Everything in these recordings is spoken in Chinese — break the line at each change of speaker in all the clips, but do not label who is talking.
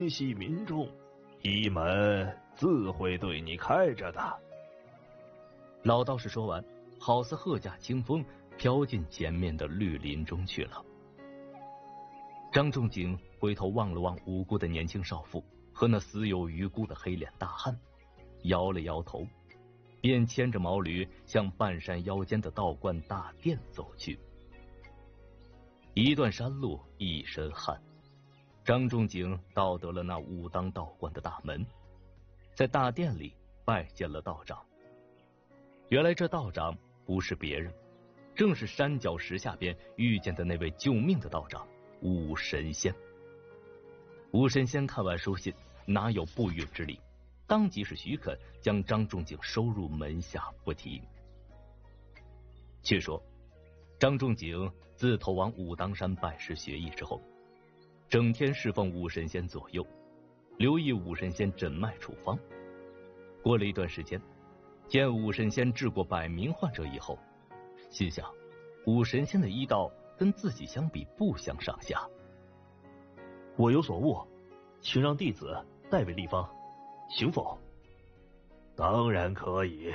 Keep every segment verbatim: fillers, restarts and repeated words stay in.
系民众，医门自会对你开着的。
老道士说完，好似鹤驾清风，飘进前面的绿林中去了。张仲景回头望了望无辜的年轻少妇和那死有余辜的黑脸大汉，摇了摇头，便牵着毛驴向半山腰间的道观大殿走去。一段山路一身汗，张仲景到得了那武当道观的大门，在大殿里拜见了道长。原来这道长不是别人，正是山脚石下边遇见的那位救命的道长武神仙。武神仙看完书信，哪有不允之理，当即是许肯将张仲景收入门下不提。却说张仲景自投往武当山拜师学艺之后，整天侍奉武神仙左右，留意武神仙诊脉处方。过了一段时间，见武神仙治过百名患者以后，心想武神仙的医道跟自己相比不相上下。
我有所悟，请让弟子代为立方，行否？
当然可以。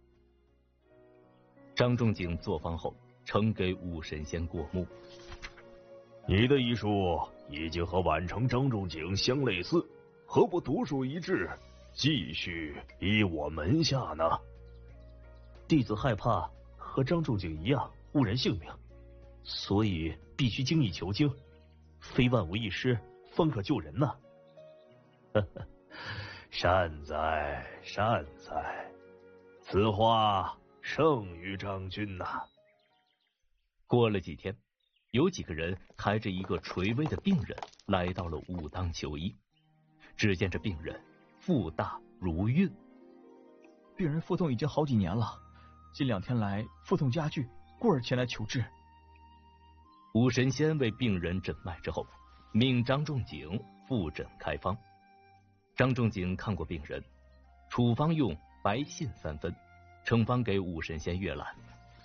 张仲景作方后，呈给武神仙过目。
你的医术已经和宛城张仲景相类似，何不独树一帜，继续医我门下呢？
弟子害怕和张仲景一样误人性命，所以必须精益求精，非万无一失方可救人呢。
善哉善哉，此话胜于张君呐、啊。
过了几天，有几个人抬着一个垂危的病人来到了武当求医。只见这病人腹大如孕，
病人腹痛已经好几年了，近两天来腹痛加剧，故而前来求治。
武神仙为病人诊脉之后，命张仲景复诊开方。张仲景看过病人，处方用白信三分，呈方给武神仙阅览。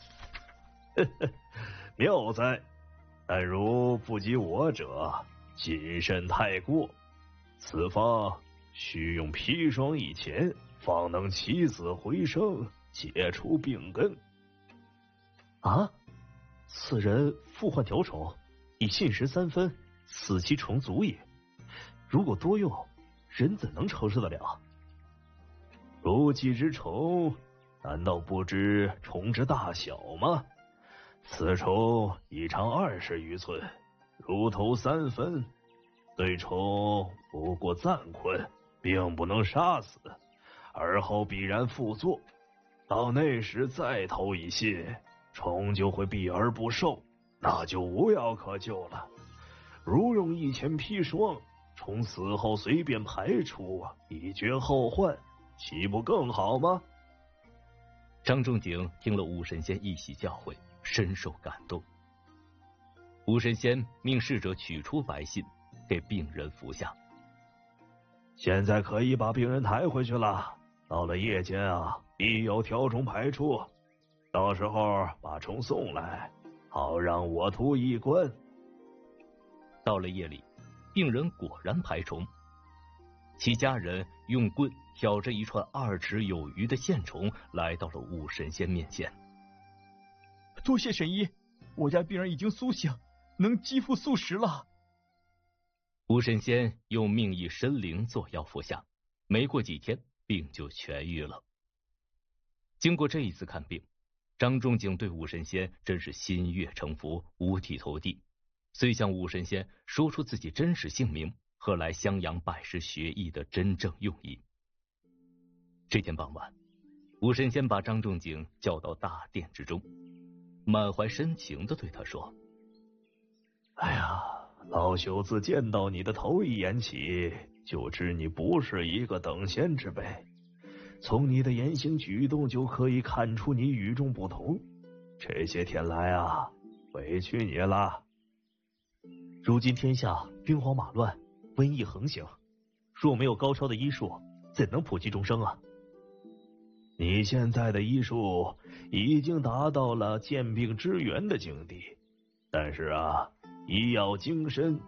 妙哉！但如不及我者，谨慎太过。此方需用砒霜一钱，方能起死回生，解除病根。
啊！此人腹患条虫，以信食三分，此其虫足也。如果多用，人怎能承受得了？
如饥之虫，难道不知虫之大小吗？此虫一长二十余寸，如头三分，对虫不过暂困，并不能杀死，而后必然复作。到那时再投一信，虫就会避而不受，那就无药可救了。如用一钱砒霜，虫死后随便排出，以绝后患，岂不更好吗？
张仲景听了武神仙一席教诲，深受感动。武神仙命侍者取出白信，给病人服下。
现在可以把病人抬回去了。到了夜间啊，必有条虫排出，到时候把虫送来，好让我徒一观。
到了夜里，病人果然排虫，其家人用棍挑着一串二尺有余的线虫来到了武神仙面前。
多谢神医，我家病人已经苏醒，能肌肤素食了。
武神仙用命一参灵做药服下，没过几天病就痊愈了。经过这一次看病，张仲景对武神仙真是心悦诚服，五体投地，遂向武神仙说出自己真实姓名和来襄阳拜师学艺的真正用意。这天傍晚，武神仙把张仲景叫到大殿之中，满怀深情地对他说：
哎呀，老朽自见到你的头一眼起，就知你不是一个等闲之辈，从你的言行举动就可以看出你与众不同。这些天来啊，委屈你了。
如今天下兵荒马乱，瘟疫横行，若没有高超的医术，怎能普济众生啊？
你现在的医术已经达到了见病支援的境地，但是啊，医要精深，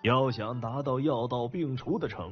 要想达到药到病除的程度，